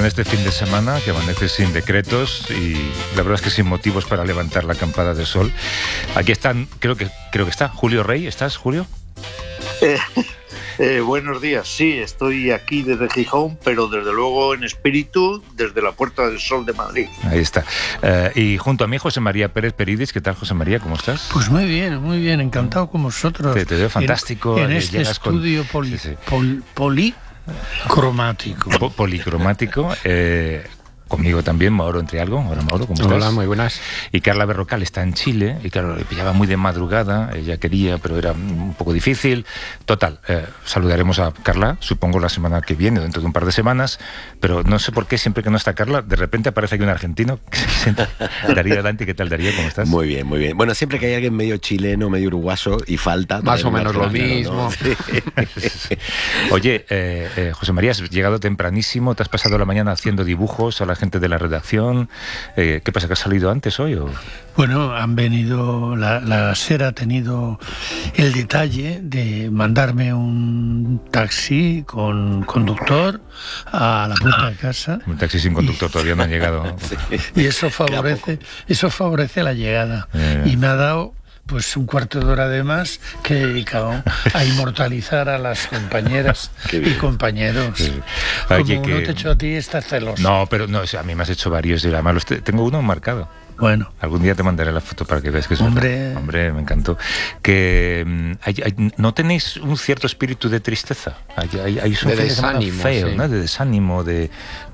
en este fin de semana que amanece sin decretos y la verdad es que sin motivos para levantar la campada de sol. Aquí están, creo que está Julio Rey. ¿Estás, Julio? Buenos días, sí, estoy aquí desde Gijón, pero desde luego en espíritu desde la Puerta del Sol de Madrid. Ahí está. Y junto a mí José María Pérez Peridis. ¿Qué tal, José María? ¿Cómo estás? Pues muy bien, encantado con vosotros. Te veo fantástico. En este estudio policromático. Policromático. Conmigo también, Mauro Entrialgo. Hola, Mauro, ¿cómo estás? Hola, muy buenas. Y Carla Berrocal está en Chile, y claro, le pillaba muy de madrugada, ella quería, pero era un poco difícil. Total, saludaremos a Carla, supongo la semana que viene, dentro de un par de semanas, pero no sé por qué siempre que no está Carla, de repente aparece aquí un argentino que se sienta. Darío Dante, ¿qué tal, Darío? ¿Cómo estás? Muy bien, muy bien. Bueno, siempre que hay alguien medio chileno, medio uruguayo y falta... Más o menos lo mismo. ¿No? Sí. Oye, José María, has llegado tempranísimo, te has pasado la mañana haciendo dibujos a la gente de la redacción. ¿Qué pasa, que has salido antes hoy? ¿O? Bueno, han venido, la SER ha tenido el detalle de mandarme un taxi con conductor a la puerta de casa. Un taxi sin conductor todavía no han llegado, ¿no? Sí. Y eso favorece la llegada. Y me ha dado pues un cuarto de hora de más que he dedicado a inmortalizar a las compañeras y compañeros. Sí. Oye, como no te he hecho a ti, estás celoso. No, pero no, a mí me has hecho varios. Además, tengo uno marcado. Bueno. Algún día te mandaré la foto para que veas que es Hombre, me encantó. Que ¿no tenéis un cierto espíritu de tristeza? Hay de desánimo, feo, sí. ¿no? De desánimo, de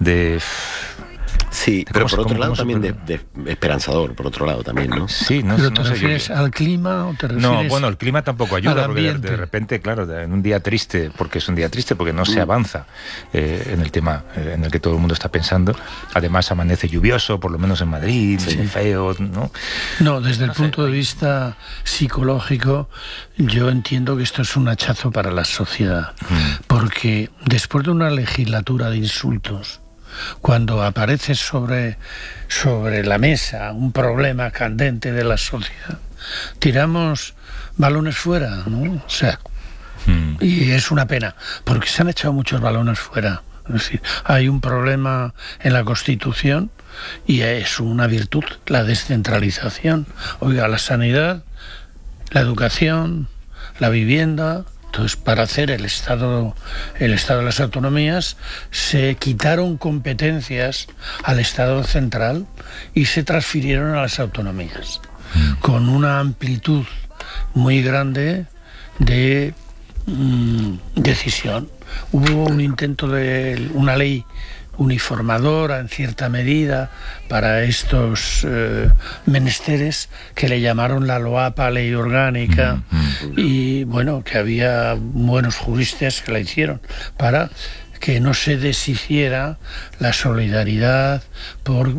Sí, pero por otro lado también de esperanzador, por otro lado también, ¿no? Sí, no, ¿pero no te sé refieres al clima o te refieres? No, bueno, el clima tampoco ayuda, porque de repente, claro, en un día triste, porque no se avanza en el tema en el que todo el mundo está pensando. Además amanece lluvioso, por lo menos en Madrid, feo, ¿no? No, desde el punto de vista psicológico, yo entiendo que esto es un hachazo para la sociedad, porque después de una legislatura de insultos, cuando aparece sobre la mesa un problema candente de la sociedad, tiramos balones fuera, ¿no? O sea, y es una pena, porque se han echado muchos balones fuera. Es decir, hay un problema en la Constitución y es una virtud, la descentralización. Oiga, la sanidad, la educación, la vivienda. Entonces, para hacer el Estado de las autonomías, se quitaron competencias al Estado central y se transfirieron a las autonomías, con una amplitud muy grande de decisión. Hubo un intento de una ley uniformadora en cierta medida para estos menesteres, que le llamaron la LOAPA, ley orgánica, y bueno, que había buenos juristas que la hicieron para que no se deshiciera la solidaridad por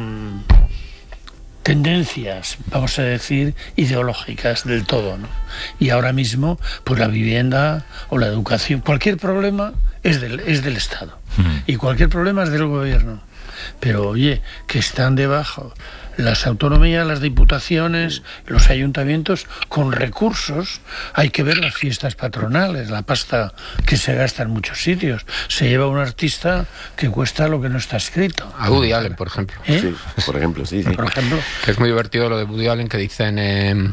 tendencias, vamos a decir, ideológicas del todo, ¿no? Y ahora mismo, pues la vivienda o la educación, cualquier problema es del Estado y cualquier problema es del gobierno. Pero oye, que están debajo las autonomías, las diputaciones, los ayuntamientos con recursos. Hay que ver las fiestas patronales, la pasta que se gasta en muchos sitios. Se lleva un artista que cuesta lo que no está escrito. A Woody Allen, por ejemplo. Sí, por ejemplo, sí. Por ejemplo. Que es muy divertido lo de Woody Allen, que dicen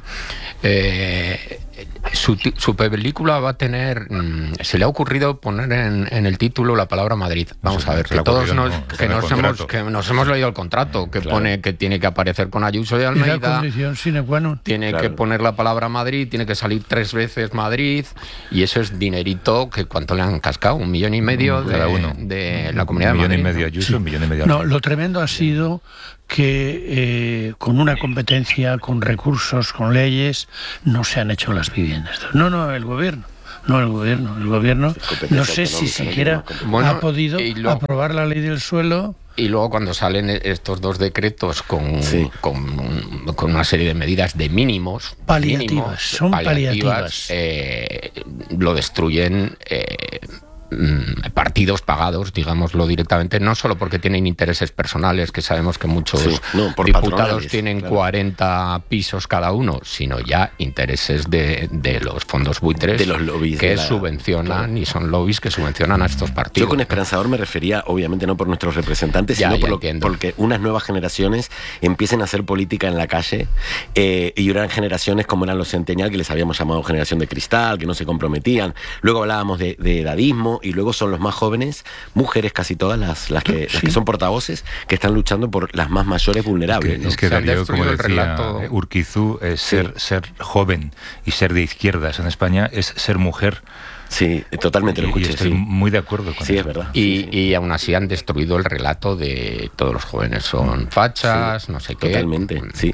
su película va a tener, se le ha ocurrido poner en el título la palabra Madrid. Vamos a ver, que todos nos hemos leído el contrato, que pone que tiene que aparecer con Ayuso y Almeida. Y la condición sine qua non. Tiene que poner la palabra Madrid, tiene que salir 3 veces Madrid, y eso es dinerito que ¿cuánto le han cascado? 1,5 millones cada uno de la Comunidad de Madrid. 1,5 millones Ayuso, 1,5 millones No, lo tremendo ha sido que con una competencia, con recursos, con leyes, no se han hecho las viviendas. No, el gobierno. No, el gobierno no sé si siquiera ha podido aprobar la ley del suelo. Y luego cuando salen estos 2 decretos con una serie de medidas de mínimos paliativas, son paliativas. Lo destruyen partidos pagados, digámoslo directamente, no solo porque tienen intereses personales, que sabemos que muchos diputados tienen 40 pisos cada uno, sino ya intereses de los fondos buitres, de los lobbies que subvencionan, y son lobbies que subvencionan a estos partidos. Yo con esperanzador me refería, obviamente, no por nuestros representantes, sino porque unas nuevas generaciones empiecen a hacer política en la calle, y eran generaciones como eran los centennial, que les habíamos llamado generación de cristal, que no se comprometían. Luego hablábamos de edadismo, y luego son los más jóvenes, mujeres casi todas, las que son portavoces, que están luchando por las más mayores vulnerables. Es que Darío, como decía Urquizu, ser joven y ser de izquierdas en España es ser mujer. Sí, totalmente lo escuché. Y estoy muy de acuerdo con eso. Sí, es verdad. Y aún así han destruido el relato de todos los jóvenes son fachas, no sé qué. Totalmente, sí.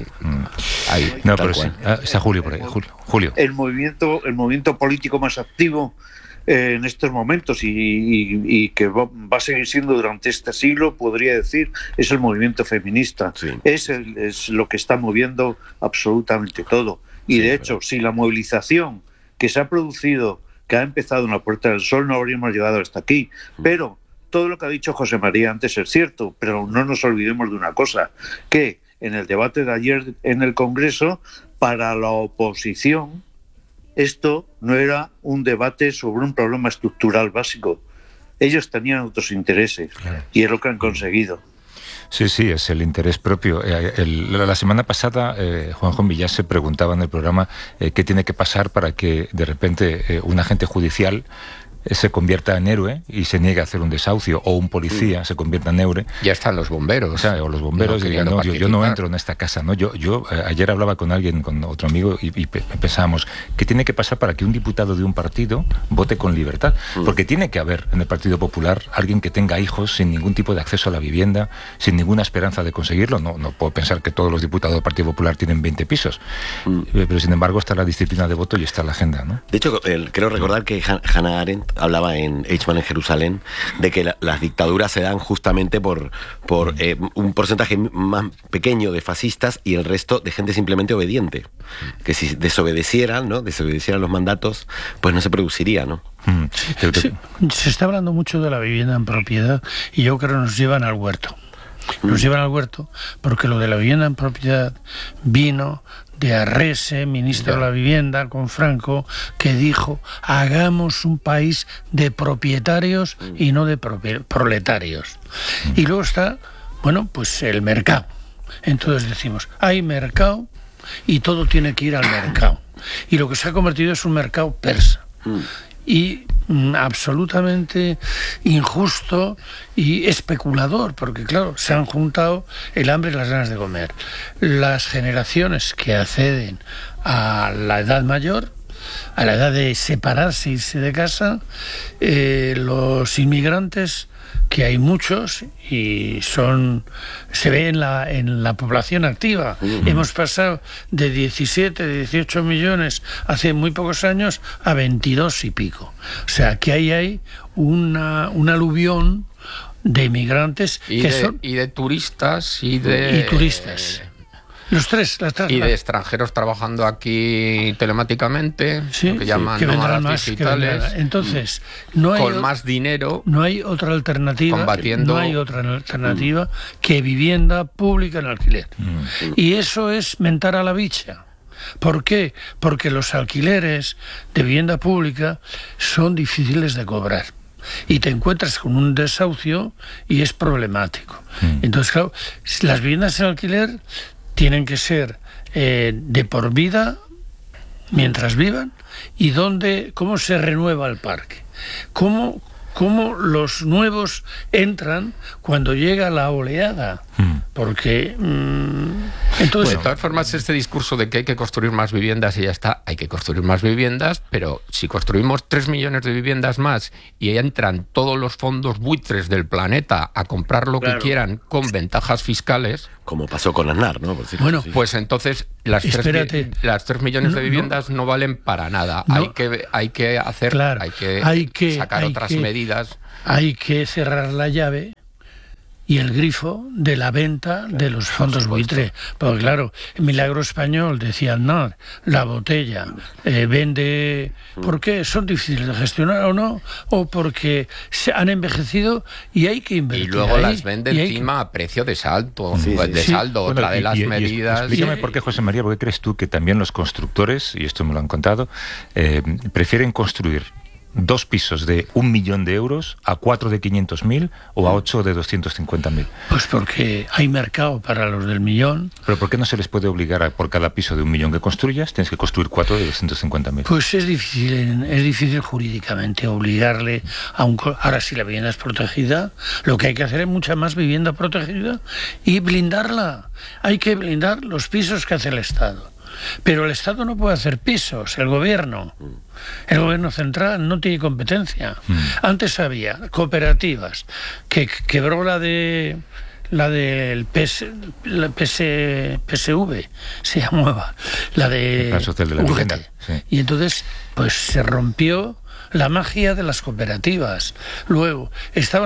No, pero sí. Está Julio por ahí. Julio. El movimiento político más activo en estos momentos y que va a seguir siendo durante este siglo, podría decir, es el movimiento feminista. Sí. Es lo que está moviendo absolutamente todo. Y de hecho, si la movilización que se ha producido, que ha empezado en la Puerta del Sol, no habríamos llegado hasta aquí. Pero todo lo que ha dicho José María antes es cierto, pero no nos olvidemos de una cosa, que en el debate de ayer en el Congreso, para la oposición, esto no era un debate sobre un problema estructural básico. Ellos tenían otros intereses, y es lo que han conseguido. Sí, es el interés propio. La semana pasada, Juanjo Villar se preguntaba en el programa qué tiene que pasar para que de repente un agente judicial se convierta en héroe y se niegue a hacer un desahucio, o un policía se convierta en héroe. Ya están los bomberos. O los bomberos dirían, no, yo no entro en esta casa, ¿no? Yo ayer hablaba con alguien, con otro amigo, y pensábamos, ¿qué tiene que pasar para que un diputado de un partido vote con libertad? Porque tiene que haber en el Partido Popular alguien que tenga hijos sin ningún tipo de acceso a la vivienda, sin ninguna esperanza de conseguirlo. No puedo pensar que todos los diputados del Partido Popular tienen 20 pisos. Pero sin embargo está la disciplina de voto y está la agenda, ¿no? De hecho, creo recordar que Hannah Arendt hablaba en Eichmann en Jerusalén de que las dictaduras se dan justamente por un porcentaje más pequeño de fascistas y el resto de gente simplemente obediente. Que si desobedecieran los mandatos, pues no se produciría, ¿no? Sí, se está hablando mucho de la vivienda en propiedad, y yo creo que nos llevan al huerto. Nos llevan al huerto porque lo de la vivienda en propiedad vino de Arrese, ministro de la Vivienda, con Franco, que dijo: hagamos un país de propietarios y no de proletarios. Y luego está, pues el mercado. Entonces decimos, hay mercado y todo tiene que ir al mercado. Y lo que se ha convertido es un mercado persa. Y absolutamente injusto y especulador, porque claro, se han juntado el hambre y las ganas de comer. Las generaciones que acceden a la edad mayor, a la edad de separarse, irse de casa, los inmigrantes, que hay muchos y se ve en la población activa. Hemos pasado de 17, 18 millones hace muy pocos años a 22 y pico. O sea, que ahí hay un aluvión de inmigrantes y de turistas y turistas. Los tres, y de extranjeros trabajando aquí telemáticamente, lo que llaman que vendrán más, digitales. Entonces, con más dinero, no hay otra alternativa, combatiendo. No hay otra alternativa que vivienda pública en alquiler. Y eso es mentar a la bicha. ¿Por qué? Porque los alquileres de vivienda pública son difíciles de cobrar. Y te encuentras con un desahucio y es problemático. Entonces, claro, las viviendas en alquiler tienen que ser de por vida, mientras vivan, y cómo se renueva el parque, cómo los nuevos entran cuando llega la oleada, porque entonces... de todas formas, este discurso de que hay que construir más viviendas y ya está, hay que construir más viviendas, pero si construimos 3 millones de viviendas más y entran todos los fondos buitres del planeta a comprar lo que quieran con ventajas fiscales... Como pasó con Aznar, ¿no? Pues entonces las 3 millones de viviendas no valen para nada. No. Hay que sacar otras medidas. Hay que cerrar la llave y el grifo de la venta de los fondos buitre. Porque claro, Milagro Español decía Aznar, la botella vende... ¿Por qué? ¿Son difíciles de gestionar o no? ¿O porque se han envejecido y hay que invertir? Y luego las vende encima a precio de saldo. Saldo, otra de las medidas... Explícame por qué, José María, ¿por qué crees tú que también los constructores, y esto me lo han contado, prefieren construir 2 pisos de 1 millón de euros a 4 de 500.000 o a 8 de 250.000? Pues porque hay mercado para los del millón. ¿Pero por qué no se les puede obligar a, por cada piso de 1 millón que construyas, tienes que construir 4 de 250.000? Pues es difícil jurídicamente obligarle a un... Ahora, si la vivienda es protegida, lo que hay que hacer es mucha más vivienda protegida y blindarla. Hay que blindar los pisos que hace el Estado. Pero el Estado no puede hacer pisos, el gobierno central no tiene competencia. Antes había cooperativas, que quebró la del PSV, se llamaba, la de la social de la vivienda, sí. Y entonces pues se rompió la magia de las cooperativas. Luego estaban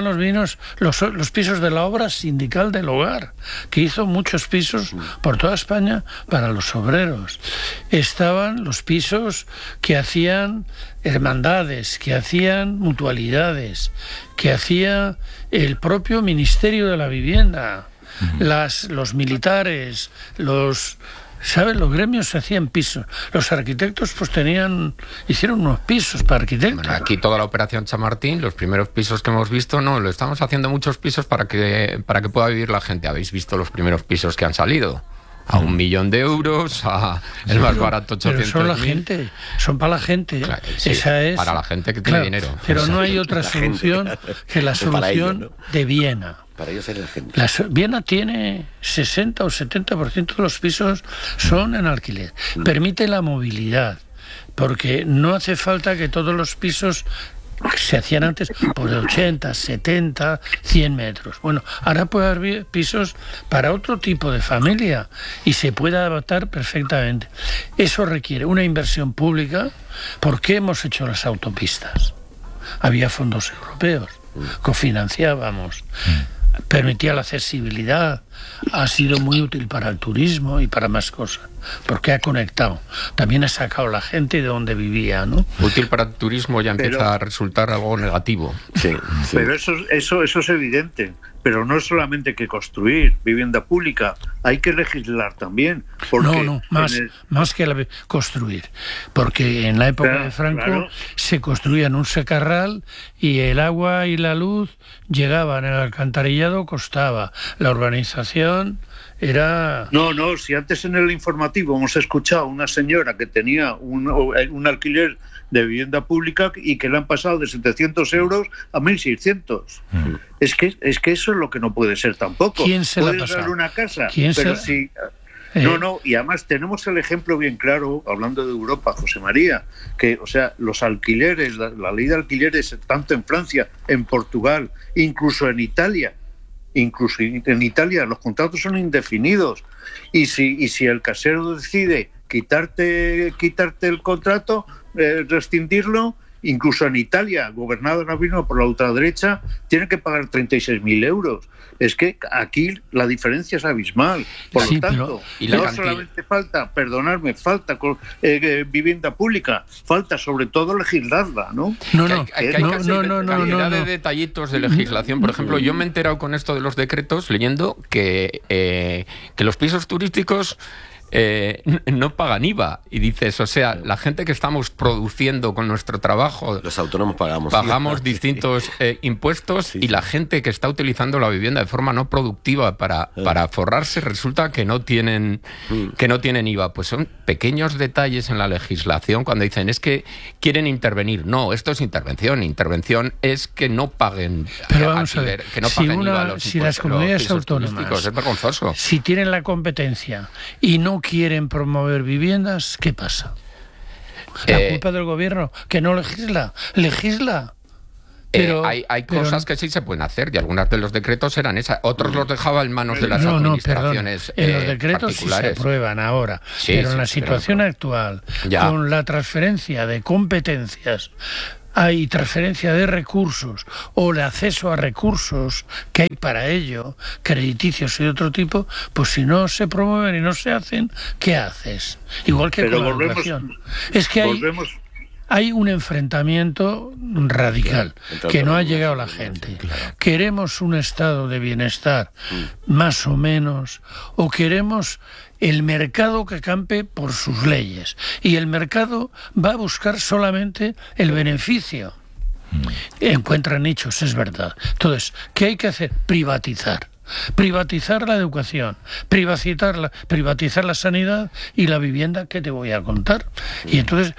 los pisos de la obra sindical del hogar, que hizo muchos pisos por toda España para los obreros. Estaban los pisos que hacían hermandades, que hacían mutualidades, que hacía el propio Ministerio de la Vivienda, los militares, ¿sabes? Los gremios se hacían pisos. Los arquitectos pues hicieron unos pisos para arquitectos. Bueno, aquí toda la operación Chamartín, los primeros pisos que hemos visto, no, lo estamos haciendo muchos pisos para que pueda vivir la gente. Habéis visto los primeros pisos que han salido. A 1 millón de euros, a el más barato 800.000. Son para la gente. Claro, sí, esa es para la gente que tiene dinero. Pero no hay otra solución que la solución de Viena. Para ellos es la gente. Viena tiene 60 o 70% de los pisos son en alquiler. Permite la movilidad, porque no hace falta que todos los pisos se hacían antes por 80, 70, 100 metros. Bueno, ahora puede haber pisos para otro tipo de familia y se puede adaptar perfectamente. Eso requiere una inversión pública. ¿Por qué hemos hecho las autopistas? Había fondos europeos, cofinanciábamos, permitía la accesibilidad, ha sido muy útil para el turismo y para más cosas, porque ha conectado. También ha sacado la gente de donde vivía, ¿no? Útil para el turismo ya empieza a resultar algo negativo. Sí. Pero eso es evidente. Pero no es solamente que construir vivienda pública, hay que legislar también. Porque más que construir. Porque en la época de Franco se construía en un secarral y el agua y la luz llegaban, el alcantarillado costaba, la urbanización era... No, si antes en el informativo hemos escuchado a una señora que tenía un alquiler de vivienda pública y que le han pasado de 700 euros a 1.600. Es que eso es lo que no puede ser tampoco. ¿Quién se la ha pasado? Puedes dar una casa, ¿Quién pero sí... y además tenemos el ejemplo bien claro, hablando de Europa, José María, que, o sea, los alquileres, la ley de alquileres, tanto en Francia, en Portugal, incluso en Italia, los contratos son indefinidos. Y si el casero decide quitarte el contrato, rescindirlo, incluso en Italia, gobernado ahora mismo por la ultraderecha, tiene que pagar 36.000 euros. Es que aquí la diferencia es abismal. Por lo tanto, no solamente falta vivienda pública, falta sobre todo legislarla, ¿no? Hay cantidad de detallitos de legislación. Por ejemplo, yo me he enterado con esto de los decretos leyendo que los pisos turísticos no pagan IVA, y dices, o sea, la gente que estamos produciendo con nuestro trabajo, los autónomos pagamos distintos impuestos, y la gente que está utilizando la vivienda de forma no productiva para forrarse, resulta que no tienen IVA. Pues son pequeños detalles en la legislación cuando dicen es que quieren intervenir. No, esto es intervención es que no paguen alquiler, que no paguen IVA a los impuestos. Si las comunidades autónomas, es vergonzoso, si tienen la competencia y no quieren promover viviendas, ¿qué pasa? La culpa del gobierno, que no legisla. Pero hay cosas que sí se pueden hacer, y algunas de los decretos eran esas. Otros los dejaba en manos de las administraciones en los decretos particulares. Sí se aprueban ahora, pero en la situación actual, con la transferencia de competencias hay transferencia de recursos o el acceso a recursos que hay para ello, crediticios y de otro tipo, pues si no se promueven y no se hacen, ¿qué haces? Igual que con la educación. Es que hay un enfrentamiento radical que no ha llegado a la gente. ¿Queremos un estado de bienestar más o menos, o queremos el mercado que campe por sus leyes? Y el mercado va a buscar solamente el beneficio. Encuentra nichos, es verdad. Entonces, ¿qué hay que hacer? Privatizar la educación, privatizar la sanidad y la vivienda, que te voy a contar. Y entonces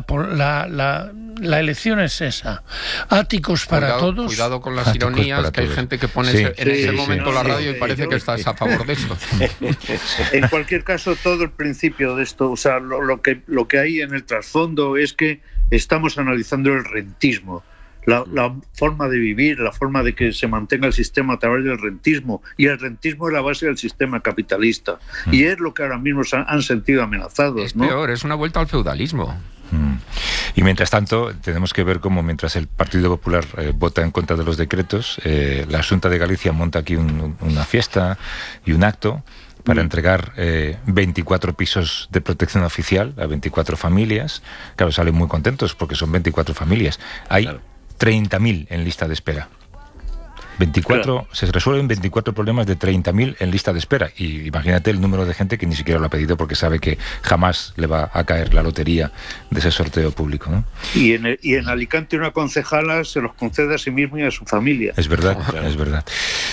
la elección es esa: áticos para todos. Cuidado con las ironías, que hay gente que pone en ese momento la radio y parece que estás a favor de eso. En cualquier caso, todo el principio de esto, o sea, lo que hay en el trasfondo es que estamos analizando el rentismo. La forma de vivir, la forma de que se mantenga el sistema a través del rentismo, y el rentismo es la base del sistema capitalista, y es lo que ahora mismo han sentido amenazados. Es peor, es una vuelta al feudalismo. Y mientras tanto, tenemos que ver cómo, mientras el Partido Popular vota en contra de los decretos, la Xunta de Galicia monta aquí una fiesta y un acto para entregar 24 pisos de protección oficial a 24 familias. Claro, salen muy contentos porque son 24 familias. Hay 30.000 en lista de espera. 24, se resuelven 24 problemas de 30.000 en lista de espera. Y imagínate el número de gente que ni siquiera lo ha pedido porque sabe que jamás le va a caer la lotería de ese sorteo público, ¿no? Y en Alicante una concejala se los concede a sí mismo y a su familia. Es verdad, es verdad.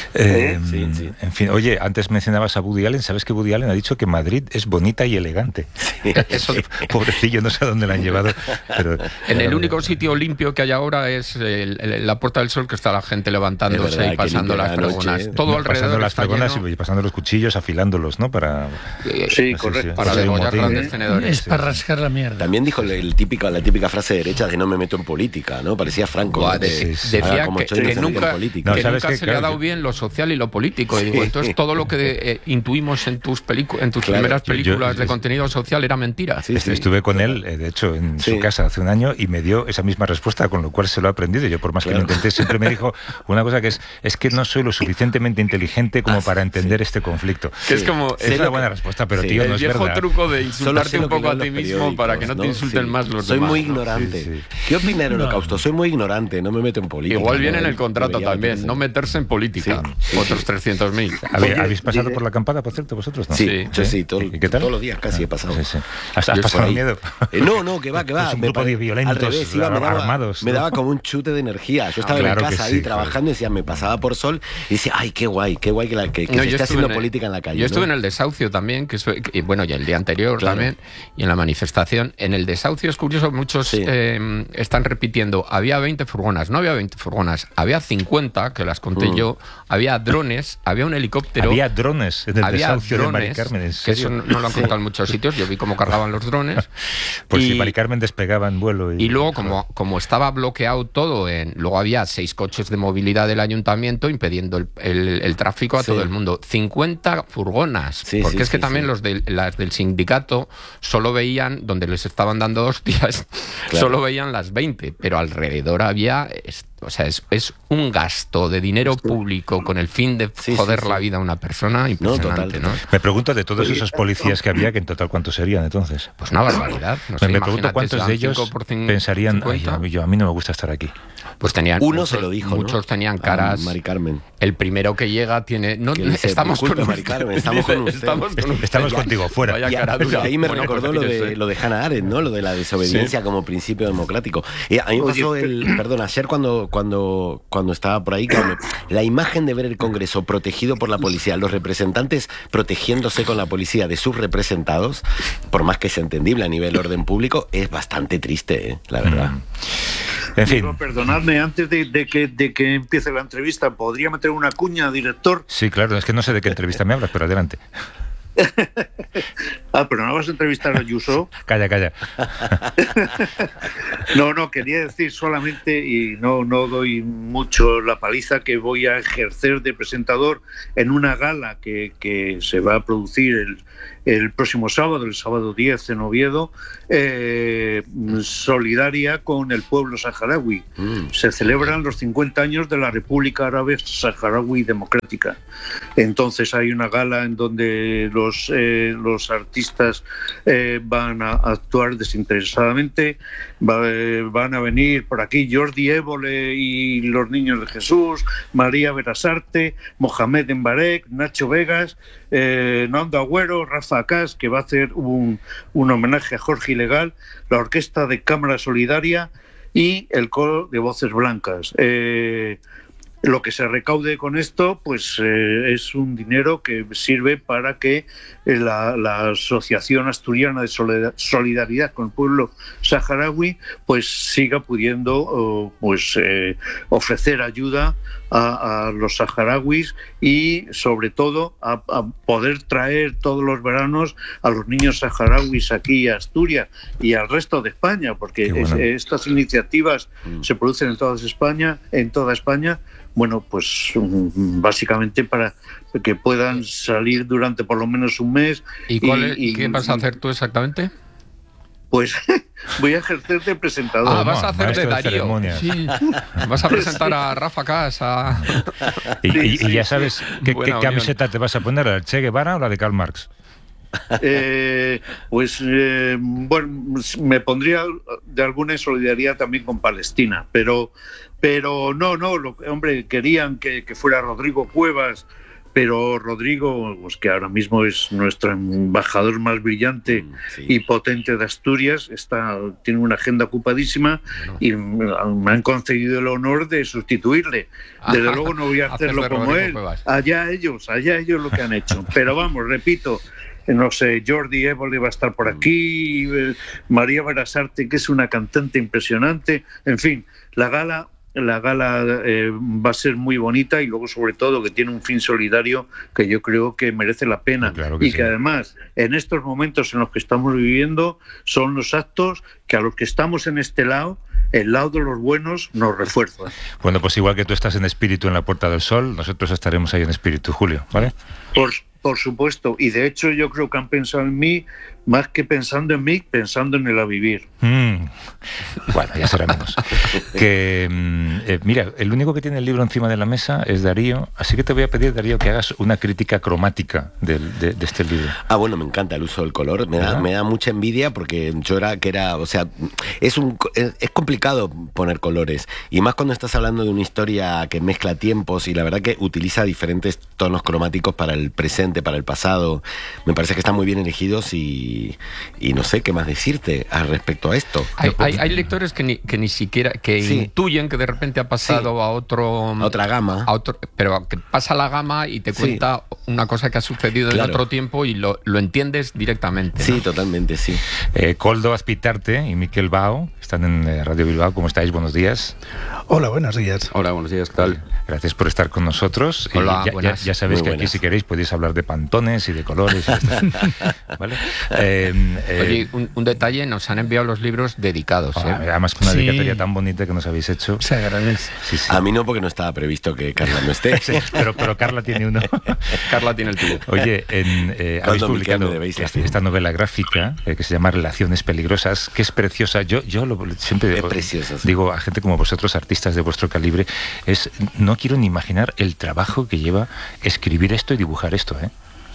Sí. En fin, oye, antes mencionabas a Woody Allen. ¿Sabes que Woody Allen ha dicho que Madrid es bonita y elegante? Sí. Eso, pobrecillo, no sé a dónde la han llevado. Pero, en el único sitio limpio que hay ahora es la Puerta del Sol, que está la gente levantando y pasando las pregonas. Todo alrededor pasando las pregonas y pasando los cuchillos, afilándolos, ¿no? Para correcto. Para degollar grandes tenedores. Es para rascar la mierda. También dijo la típica frase derecha de no me meto en política, ¿no? Parecía Franco. Decía que nunca se le ha dado bien lo social y lo político. Y digo, entonces todo lo que intuimos en tus primeras películas de contenido social era mentira. Estuve con él, de hecho, en su casa hace un año, y me dio esa misma respuesta, con lo cual se lo he aprendido. Yo, por más que lo intenté, siempre me dijo una cosa, que es que no soy lo suficientemente inteligente como para entender este conflicto. Es como es una buena respuesta, pero tío, no es verdad. El viejo truco de insultarte un poco a ti mismo para que no te insulten más los demás. Soy muy ignorante. ¿Qué opina del Holocausto? Soy muy ignorante, no me meto en política. Igual viene en el contrato también, no meterse en política. Otros 300.000. ¿Habéis pasado por la acampada, por cierto, vosotros? ¿No? Sí. Todos los días casi he pasado. ¿Has pasado miedo? No, que va. Es un grupo de violentos armados. Me daba como un chute de energía. Yo estaba en casa ahí trabajando y decía, me pasaba por Sol y decía, ay, qué guay que se esté haciendo política en la calle. Yo estuve en el desahucio también, y el día anterior también, y en la manifestación. En el desahucio es curioso, muchos están repitiendo, había 20 furgonas, no había 20 furgonas, había 50, que las conté yo, había drones, había un helicóptero. Había drones en el desahucio de Mari Carmen, ¿en serio? Que eso no lo han contado en muchos sitios, yo vi cómo cargaban los drones. Pues si Mari Carmen despegaba en vuelo. Y luego, como estaba bloqueado todo, luego había 6 coches de movilidad del ayuntamiento impidiendo el tráfico a todo el mundo. 50 furgonas. Porque es que también las del sindicato solo veían, donde les estaban dando hostias, solo veían las 20, pero alrededor había... O sea, es un gasto de dinero público con el fin de joder la vida a una persona impresionante, ¿no? Me pregunto, de todos esos policías que había, que en total ¿cuántos serían entonces? Pues una barbaridad. Me pregunto cuántos de ellos pensarían, a mí no me gusta estar aquí. Pues tenían... Uno se lo dijo, muchos tenían caras... Mari Carmen. El primero que llega tiene... Estamos con Mari Carmen, estamos con usted. Estamos contigo, fuera. Y ahí me recordó lo de Hannah Arendt, ¿no? Lo de la desobediencia como principio democrático. A mí me pasó ayer cuando estaba por ahí, la imagen de ver el Congreso protegido por la policía, los representantes protegiéndose con la policía de sus representados, por más que sea entendible a nivel orden público, es bastante triste, la verdad. En fin. Digo, perdonadme, antes de que empiece la entrevista, ¿podría meter una cuña, director? Sí, claro, es que no sé de qué entrevista me hablas, pero adelante. Pero no vas a entrevistar a Ayuso. Calla. No, quería decir solamente, y no doy mucho la paliza, que voy a ejercer de presentador en una gala que se va a producir el próximo sábado, el sábado 10 en Oviedo, solidaria con el pueblo saharaui. Se celebran los 50 años de la República Árabe Saharaui Democrática. Entonces hay una gala en donde los artistas van a actuar desinteresadamente. Van a venir por aquí Jordi Évole y los Niños de Jesús, María Berasarte, Mohamed Embarek, Nacho Vegas, Nando Agüero, Rafa Cas, que va a hacer un homenaje a Jorge Ilegal, la Orquesta de Cámara Solidaria y el Coro de Voces Blancas. Lo que se recaude con esto, pues es un dinero que sirve para que la Asociación Asturiana de Solidaridad con el Pueblo Saharaui pues siga pudiendo ofrecer ayuda a los saharauis y sobre todo a poder traer todos los veranos a los niños saharauis aquí a Asturias y al resto de España, porque estas iniciativas se producen en toda España. Bueno, pues básicamente para que puedan salir durante por lo menos un mes. ¿Y qué vas a hacer tú exactamente? Pues voy a ejercer de presentador. Vas a hacer de Darío. Sí. Vas a presentar a Rafa Cas. ¿Y ya sabes qué camiseta te vas a poner? ¿La del Che Guevara o la de Karl Marx? Me pondría de alguna solidaridad también con Palestina, pero no, hombre, querían que fuera Rodrigo Cuevas, pero Rodrigo, pues que ahora mismo es nuestro embajador más brillante y potente de Asturias, tiene una agenda ocupadísima y me han concedido el honor de sustituirle. Desde luego no voy a hacerlo como él. Allá ellos lo que han hecho. Pero vamos, repito, no sé, Jordi Évole va a estar por aquí, María Berasarte, que es una cantante impresionante, en fin, la gala va a ser muy bonita y luego sobre todo que tiene un fin solidario que yo creo que merece la pena que además en estos momentos en los que estamos viviendo son los actos que a los que estamos en este lado, el lado de los buenos, nos refuerza. Bueno, pues igual que tú estás en espíritu en la Puerta del Sol, nosotros estaremos ahí en espíritu, Julio, ¿vale? Por supuesto, y de hecho yo creo que han pensado en mí, más que pensando en mí, pensando en el a vivir. Bueno, ya será menos. Mira, el único que tiene el libro encima de la mesa es Darío, así que te voy a pedir, Darío, que hagas una crítica cromática de este libro. Bueno, me encanta el uso del color, me da mucha envidia porque es complicado poner colores, y más cuando estás hablando de una historia que mezcla tiempos y la verdad que utiliza diferentes tonos cromáticos para el presente, para el pasado. Me parece que están muy bien elegidos y no sé qué más decirte al respecto a esto. Hay lectores que ni siquiera intuyen que de repente ha pasado a otra gama, pero que pasa la gama y te cuenta una cosa que ha sucedido en otro tiempo y lo entiendes directamente, ¿no? Sí, totalmente, sí. Koldo Azpitarte y Miquel Bao están en Radio Bilbao. ¿Cómo estáis? Buenos días. Hola, buenos días. Hola, buenos días, ¿qué tal? Gracias por estar con nosotros. Hola, ya sabéis que aquí, si queréis, podéis hablar de pantones y de colores. ¿Vale? Oye, un detalle, nos han enviado los libros dedicados. Además, con una dedicatoria tan bonita que nos habéis hecho. Se agradece. Sí. A mí no, porque no estaba previsto que Carla no esté. pero Carla tiene uno. Carla tiene el tuyo. Oye, habéis publicado esta novela gráfica que se llama Relaciones Peligrosas, que es preciosa. Yo siempre digo a gente como vosotros, artistas de vuestro calibre, no quiero ni imaginar el trabajo que lleva escribir esto y dibujar esto, ¿eh?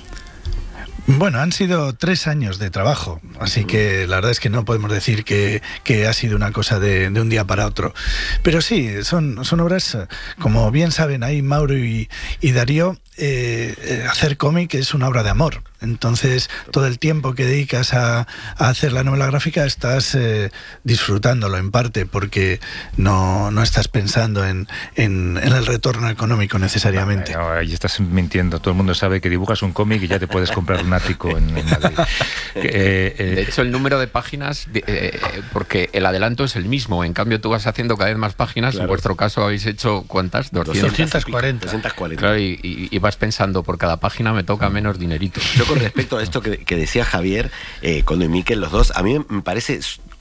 Bueno, han sido 3 años de trabajo, así que la verdad es que no podemos decir que ha sido una cosa de un día para otro. Pero sí, son obras, como bien saben ahí Mauro y Darío, hacer cómic es una obra de amor. Entonces, todo el tiempo que dedicas a hacer la novela gráfica estás disfrutándolo en parte, porque no estás pensando en el retorno económico necesariamente. Ahí estás mintiendo. Todo el mundo sabe que dibujas un cómic y ya te puedes comprar un ático en Madrid. De hecho, el número de páginas, porque el adelanto es el mismo. En cambio, tú vas haciendo cada vez más páginas. Claro. En vuestro caso habéis hecho, ¿cuántas? 240. Claro, y vas pensando, por cada página me toca menos dinerito. Yo, con respecto a esto que decía Javier, Koldo y Miquel, los dos, a mí me parece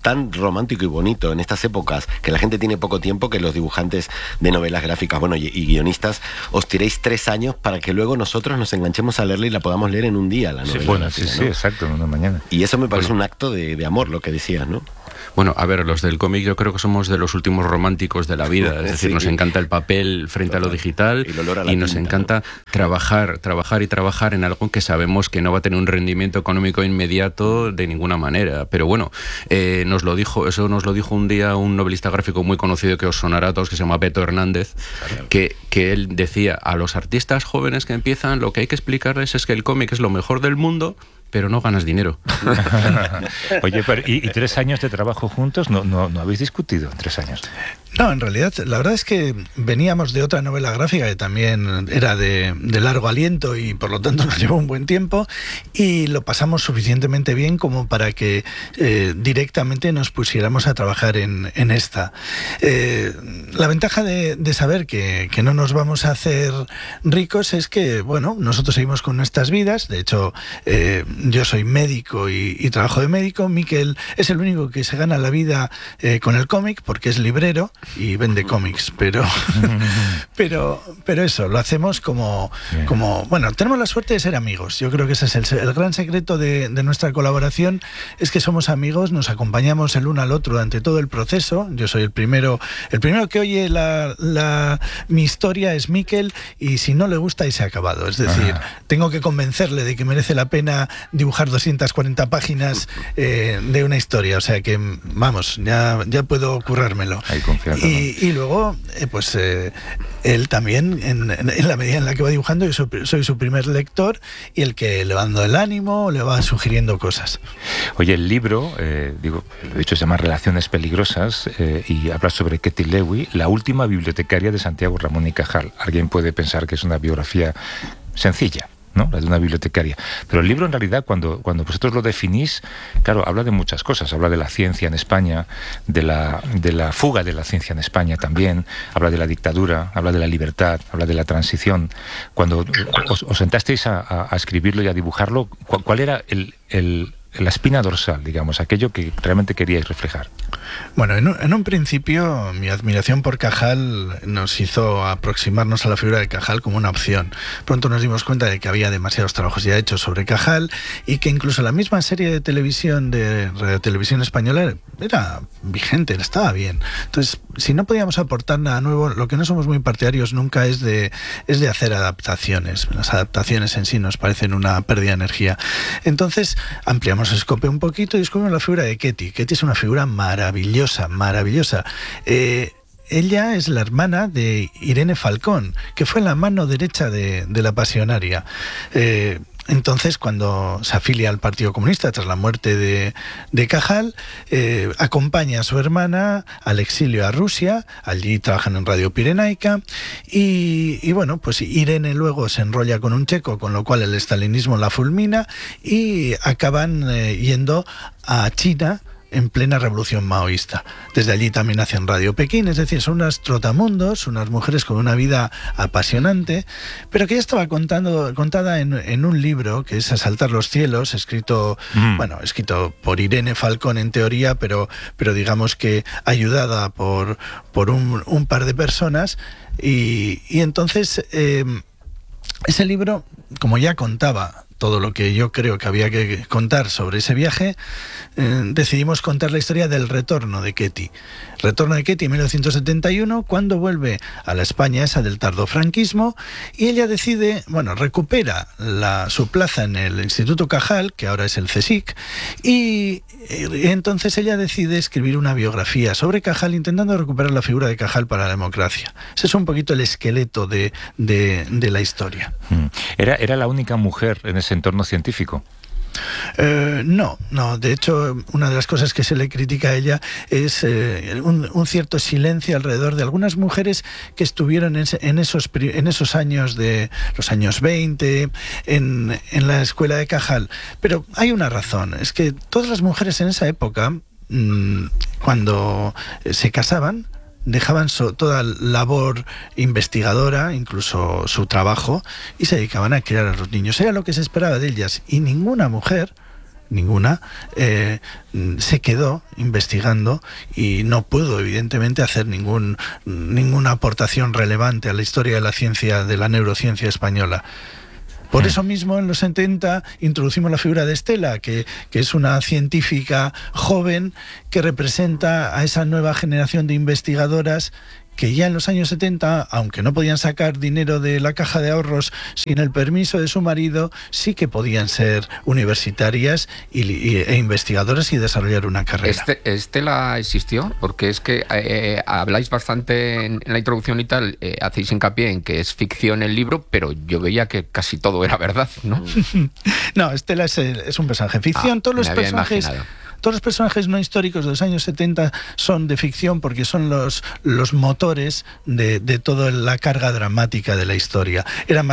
tan romántico y bonito en estas épocas, que la gente tiene poco tiempo, que los dibujantes de novelas gráficas, bueno, y guionistas, os tiréis 3 años para que luego nosotros nos enganchemos a leerla y la podamos leer en un día, la novela. Sí, bueno, sí, ¿no? Exacto, en una mañana. Y eso me parece un acto de amor, lo que decías, ¿no? Bueno, a ver, los del cómic yo creo que somos de los últimos románticos de la vida, es decir, nos encanta el papel frente a lo digital y nos encanta trabajar en algo que sabemos que no va a tener un rendimiento económico inmediato de ninguna manera, pero bueno, nos lo dijo un día un novelista gráfico muy conocido que os sonará a todos, que se llama Beto Hernández, que él decía, a los artistas jóvenes que empiezan lo que hay que explicarles es que el cómic es lo mejor del mundo, pero no ganas dinero. Oye, pero ¿y 3 años de trabajo juntos? ¿No habéis discutido en 3 años? No, en realidad, la verdad es que veníamos de otra novela gráfica que también era de largo aliento y por lo tanto nos llevó un buen tiempo y lo pasamos suficientemente bien como para que directamente nos pusiéramos a trabajar en esta. La ventaja de saber que no nos vamos a hacer ricos es que, bueno, nosotros seguimos con nuestras vidas. De hecho, yo soy médico y trabajo de médico. Miquel es el único que se gana la vida con el cómic porque es librero y vende cómics, pero eso, lo hacemos como bueno, tenemos la suerte de ser amigos. Yo creo que ese es el gran secreto de nuestra colaboración, es que somos amigos, nos acompañamos el uno al otro durante todo el proceso. Yo soy el primero que oye mi historia es Miquel, y si no le gusta y se ha acabado. Es decir, tengo que convencerle de que merece la pena dibujar 240 páginas de una historia, o sea que vamos, ya puedo currármelo. Hay confianza. Y luego, él también, en la medida en la que va dibujando, yo soy su primer lector y el que le va dando el ánimo, le va sugiriendo cosas. Oye, el libro, lo he dicho, se llama Relaciones Peligrosas y habla sobre Ketty Lewy, la última bibliotecaria de Santiago Ramón y Cajal. Alguien puede pensar que es una biografía sencilla, ¿no? La de una bibliotecaria. Pero el libro, en realidad, cuando vosotros lo definís, claro, habla de muchas cosas. Habla de la ciencia en España, de la fuga de la ciencia en España también, habla de la dictadura, habla de la libertad, habla de la transición. Cuando os sentasteis a escribirlo y a dibujarlo, ¿cuál era la espina dorsal, digamos, aquello que realmente queríais reflejar? Bueno, en un principio mi admiración por Cajal nos hizo aproximarnos a la figura de Cajal como una opción. Pronto nos dimos cuenta de que había demasiados trabajos ya hechos sobre Cajal y que incluso la misma serie de televisión de Radio Televisión Española era vigente, estaba bien. Entonces, si no podíamos aportar nada nuevo, lo que no somos muy partidarios nunca es de hacer adaptaciones. Las adaptaciones en sí nos parecen una pérdida de energía. Entonces, ampliamos el escope un poquito y descubrimos la figura de Ketty. Ketty es una figura maravillosa. Ella es la hermana de Irene Falcón, que fue la mano derecha de la Pasionaria. Entonces, cuando se afilia al Partido Comunista tras la muerte de Cajal, acompaña a su hermana al exilio a Rusia. Allí trabajan en Radio Pirenaica y bueno, pues Irene luego se enrolla con un checo, con lo cual el estalinismo la fulmina y acaban yendo a China en plena revolución maoísta. Desde allí también hacen Radio Pekín, es decir, son unas trotamundos, unas mujeres con una vida apasionante, pero que ya estaba contada en un libro que es Asaltar los cielos, escrito por Irene Falcón en teoría, pero digamos que ayudada por un par de personas, y entonces ese libro, como ya contaba todo lo que yo creo que había que contar sobre ese viaje, decidimos contar la historia del retorno de Ketty. Retorno de Ketty en 1971, cuando vuelve a la España esa del tardofranquismo, y ella decide, recupera su plaza en el Instituto Cajal, que ahora es el CSIC, y entonces ella decide escribir una biografía sobre Cajal, intentando recuperar la figura de Cajal para la democracia. Ese es un poquito el esqueleto de la historia. ¿Era la única mujer en ese entorno científico? No, de hecho, una de las cosas que se le critica a ella es un cierto silencio alrededor de algunas mujeres que estuvieron en esos años de los años 20 en la escuela de Cajal. Pero hay una razón, es que todas las mujeres en esa época, cuando se casaban, dejaban toda labor investigadora, incluso su trabajo, y se dedicaban a criar a los niños. Era lo que se esperaba de ellas, y ninguna mujer ninguna, se quedó investigando y no pudo evidentemente hacer ninguna aportación relevante a la historia de la ciencia, de la neurociencia española. Por eso mismo, en los 70, introducimos la figura de Estela, que es una científica joven que representa a esa nueva generación de investigadoras que ya en los años 70, aunque no podían sacar dinero de la caja de ahorros sin el permiso de su marido, sí que podían ser universitarias e investigadoras y desarrollar una carrera. ¿Estela existió? Porque es que habláis bastante en la introducción y tal, hacéis hincapié en que es ficción el libro, pero yo veía que casi todo era verdad, ¿no? No, Estela es un personaje ficción. Todos los personajes no históricos de los años 70 son de ficción porque son los motores de toda la carga dramática de la historia. Eran